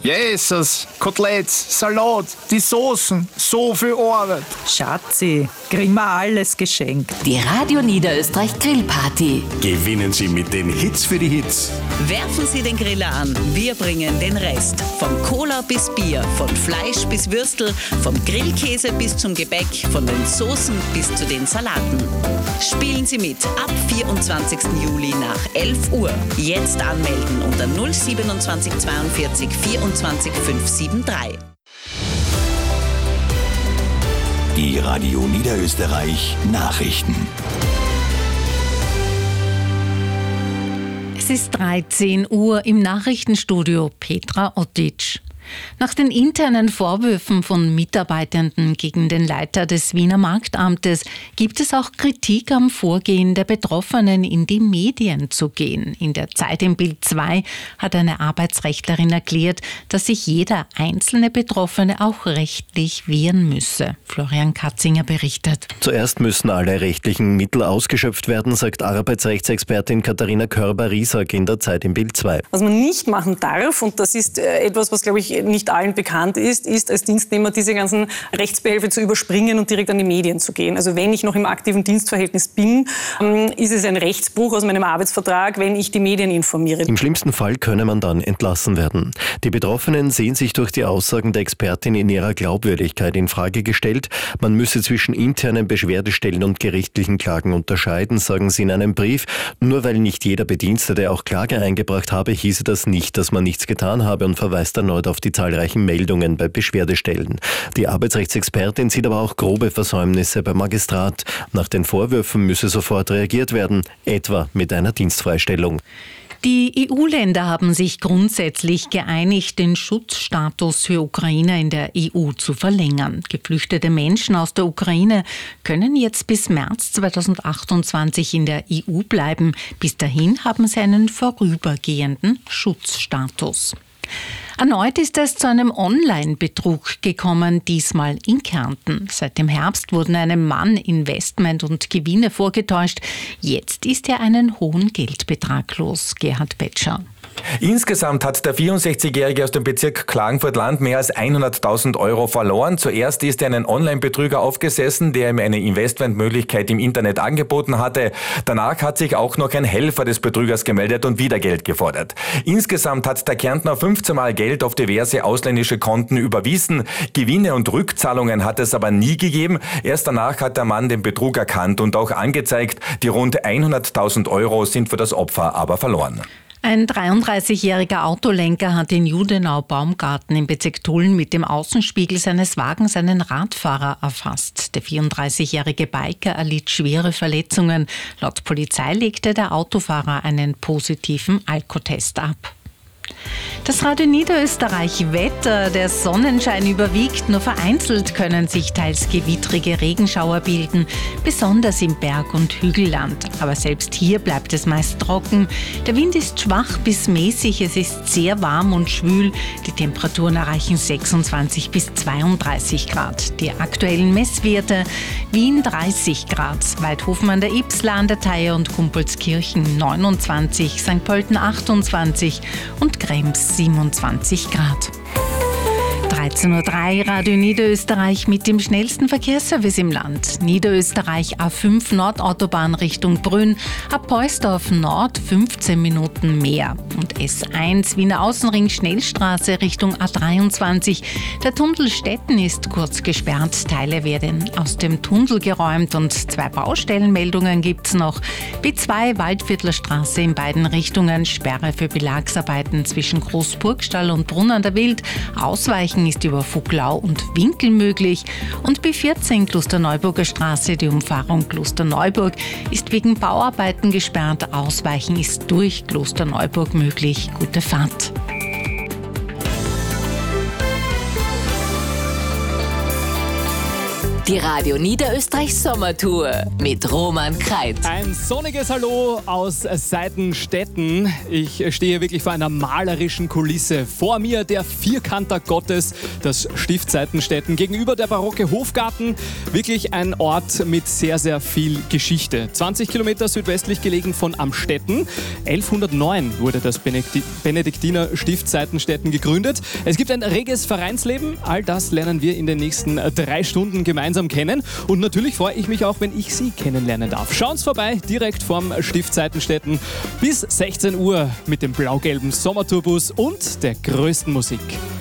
Jesus, Koteletts, Salat, die Soßen, so viel Arbeit. Schatzi, kriegen wir alles geschenkt. Die Radio Niederösterreich Grillparty. Gewinnen Sie mit den Hits für die Hits. Werfen Sie den Griller an, wir bringen den Rest. Von Cola bis Bier, von Fleisch bis Würstel, vom Grillkäse bis zum Gebäck, von den Soßen bis zu den Salaten. Spielen Sie mit ab 24. Juli nach 11 Uhr. Jetzt anmelden unter 027 42 24 573. Die Radio Niederösterreich Nachrichten. Es ist 13 Uhr im Nachrichtenstudio Petra Ottic. Nach den internen Vorwürfen von Mitarbeitenden gegen den Leiter des Wiener Marktamtes gibt es auch Kritik am Vorgehen der Betroffenen, in die Medien zu gehen. In der Zeit im Bild 2 hat eine Arbeitsrechtlerin erklärt, dass sich jeder einzelne Betroffene auch rechtlich wehren müsse. Florian Katzinger berichtet. Zuerst müssen alle rechtlichen Mittel ausgeschöpft werden, sagt Arbeitsrechtsexpertin Katharina Körber-Riesack in der Zeit im Bild 2. Was man nicht machen darf, und das ist etwas, was, glaube ich, nicht allen bekannt ist als Dienstnehmer diese ganzen Rechtsbehelfe zu überspringen und direkt an die Medien zu gehen. Also wenn ich noch im aktiven Dienstverhältnis bin, ist es ein Rechtsbruch aus meinem Arbeitsvertrag, wenn ich die Medien informiere. Im schlimmsten Fall könne man dann entlassen werden. Die Betroffenen sehen sich durch die Aussagen der Expertin in ihrer Glaubwürdigkeit in Frage gestellt. Man müsse zwischen internen Beschwerdestellen und gerichtlichen Klagen unterscheiden, sagen sie in einem Brief. Nur weil nicht jeder Bedienstete auch Klage eingebracht habe, hieße das nicht, dass man nichts getan habe und verweist erneut auf die zahlreichen Meldungen bei Beschwerdestellen. Die Arbeitsrechtsexpertin sieht aber auch grobe Versäumnisse beim Magistrat. Nach den Vorwürfen müsse sofort reagiert werden, etwa mit einer Dienstfreistellung. Die EU-Länder haben sich grundsätzlich geeinigt, den Schutzstatus für Ukrainer in der EU zu verlängern. Geflüchtete Menschen aus der Ukraine können jetzt bis März 2028 in der EU bleiben. Bis dahin haben sie einen vorübergehenden Schutzstatus. Erneut ist es zu einem Online-Betrug gekommen, diesmal in Kärnten. Seit dem Herbst wurden einem Mann Investment und Gewinne vorgetäuscht. Jetzt ist er einen hohen Geldbetrag los. Gerhard Betscher. Insgesamt hat der 64-Jährige aus dem Bezirk Klagenfurt-Land mehr als 100.000 Euro verloren. Zuerst ist er einen Online-Betrüger aufgesessen, der ihm eine Investmentmöglichkeit im Internet angeboten hatte. Danach hat sich auch noch ein Helfer des Betrügers gemeldet und wieder Geld gefordert. Insgesamt hat der Kärntner 15 Mal Geld auf diverse ausländische Konten überwiesen. Gewinne und Rückzahlungen hat es aber nie gegeben. Erst danach hat der Mann den Betrug erkannt und auch angezeigt. Die rund 100.000 Euro sind für das Opfer aber verloren. Ein 33-jähriger Autolenker hat in Judenau-Baumgarten im Bezirk Tulln mit dem Außenspiegel seines Wagens einen Radfahrer erfasst. Der 34-jährige Biker erlitt schwere Verletzungen. Laut Polizei legte der Autofahrer einen positiven Alkotest ab. Das Radio Niederösterreich Wetter, der Sonnenschein überwiegt, nur vereinzelt können sich teils gewittrige Regenschauer bilden, besonders im Berg- und Hügelland. Aber selbst hier bleibt es meist trocken. Der Wind ist schwach bis mäßig, es ist sehr warm und schwül. Die Temperaturen erreichen 26 bis 32 Grad. Die aktuellen Messwerte: Wien 30 Grad, Weidhofen an der Ybbsler, an der Theier und Kumpelskirchen 29, St. Pölten 28 und Krems 27 Grad. 13.03 Uhr, Radio Niederösterreich mit dem schnellsten Verkehrsservice im Land. Niederösterreich A5 Nordautobahn Richtung Brünn, ab Peusdorf Nord 15 Minuten mehr. Und S1 Wiener Außenring Schnellstraße Richtung A23. Der Tunnel Stetten ist kurz gesperrt, Teile werden aus dem Tunnel geräumt und 2 Baustellenmeldungen gibt es noch. B2 Waldviertler Straße in beiden Richtungen, Sperre für Belagsarbeiten zwischen Großburgstall und Brunn an der Wild. Ausweichen ist über Voglau und Winkel möglich. Und B14 Klosterneuburger Straße, die Umfahrung Klosterneuburg, ist wegen Bauarbeiten gesperrt. Ausweichen ist durch Klosterneuburg möglich. Gute Fahrt. Die Radio Niederösterreich Sommertour mit Roman Kreit. Ein sonniges Hallo aus Seitenstetten. Ich stehe wirklich vor einer malerischen Kulisse. Vor mir der Vierkanter Gottes, das Stift Seitenstetten. Gegenüber der barocke Hofgarten. Wirklich ein Ort mit sehr, sehr viel Geschichte. 20 Kilometer südwestlich gelegen von Amstetten. 1109 wurde das Benediktiner Stift Seitenstetten gegründet. Es gibt ein reges Vereinsleben. All das lernen wir in den nächsten 3 Stunden gemeinsam kennen. Und natürlich freue ich mich auch, wenn ich Sie kennenlernen darf. Schauen Sie vorbei, direkt vorm Stift Seitenstetten bis 16 Uhr mit dem blau-gelben Sommertourbus und der größten Musik.